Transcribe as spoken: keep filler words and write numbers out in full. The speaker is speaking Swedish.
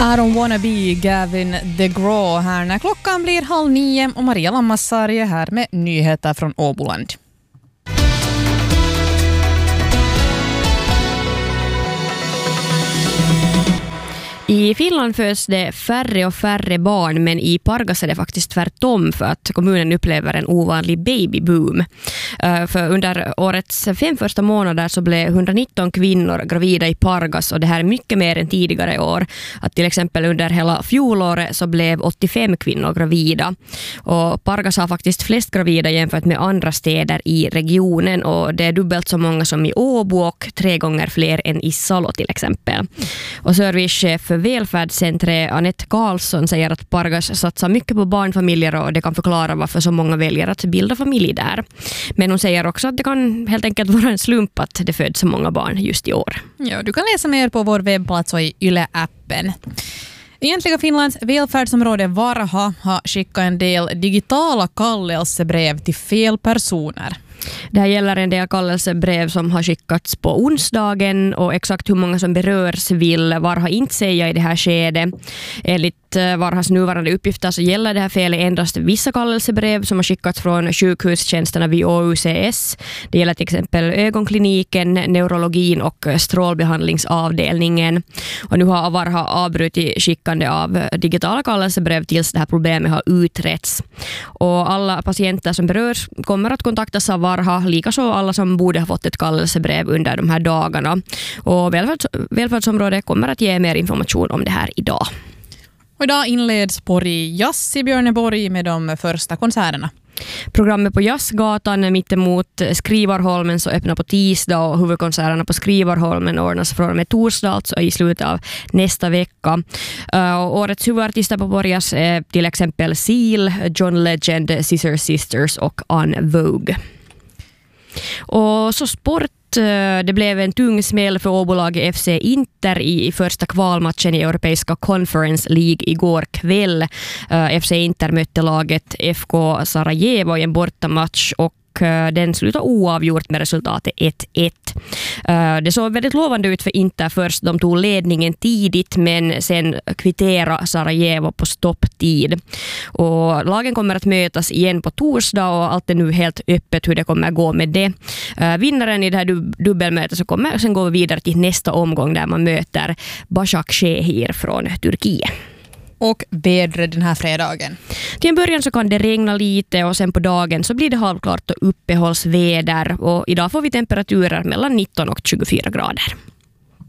I don't wanna be Gavin DeGraw här när klockan blir halv nio och Maria Lammassari är här med nyheter från Åboland. I Finland föds det färre och färre barn, men i Pargas är det faktiskt tvärtom för att kommunen upplever en ovanlig babyboom. För under årets fem första månader så blev etthundranitton kvinnor gravida i Pargas, och det här är mycket mer än tidigare år. Att till exempel under hela fjolåret så blev åttiofem kvinnor gravida. Och Pargas har faktiskt flest gravida jämfört med andra städer i regionen, och det är dubbelt så många som i Åbo och tre gånger fler än i Salo till exempel. Och servicechef för välfärdscentret Anette Karlsson säger att Pargas satsar mycket på barnfamiljer, och det kan förklara varför så många väljer att bilda familj där. Men hon säger också att det kan helt enkelt vara en slump att det föds så många barn just i år. Ja, du kan läsa mer på vår webbplats och i Yle-appen. Egentligen Finlands välfärdsområde Varha har skickat en del digitala kallelsebrev till fel personer. Det här gäller en del kallelsebrev som har skickats på onsdagen, och exakt hur många som berörs vill Varha inte säga i det här skedet. Enligt Varhas nuvarande uppgifter så gäller det här felet endast vissa kallelsebrev som har skickats från sjukhustjänsterna vid O U C S. Det gäller till exempel ögonkliniken, neurologin och strålbehandlingsavdelningen. Och nu har Varha avbrutit skickande av digitala kallelsebrev tills det här problemet har utretts. Och alla patienter som berörs kommer att kontaktas av Varha, likaså alla som borde ha fått ett kallelsebrev under de här dagarna. Och välfärds- välfärdsområdet kommer att ge mer information om det här idag. Och idag inleds Pori Jazz i Björneborg med de första konserterna. Programmet på Jazzgatan mittemot Skrivarholmen så öppnar på tisdag, och huvudkonserterna på Skrivarholmen ordnas från och med torsdag, alltså i slutet av nästa vecka. Uh, och årets huvudartister på Borgas är till exempel Seal, John Legend, Scissor Sisters och En Vogue. Och så sport. Det blev en tung smäll för Åbolaget F C Inter i första kvalmatchen i Europeiska Conference League igår kväll. F C Inter mötte laget F K Sarajevo i en bortamatch, och den slutade oavgjort med resultatet ett ett. Det såg väldigt lovande ut för Inter först. De tog ledningen tidigt, men sen kvittera Sarajevo på stopptid. Och lagen kommer att mötas igen på torsdag, och allt är nu helt öppet hur det kommer att gå med det. Vinnaren i det här dubbelmötet så kommer sen gå vidare till nästa omgång där man möter Başakşehir från Turkiet. Och vädret den här fredagen. Till en början så kan det regna lite, och sen på dagen så blir det halvklart och uppehållsväder. Och idag får vi temperaturer mellan nitton och tjugofyra grader.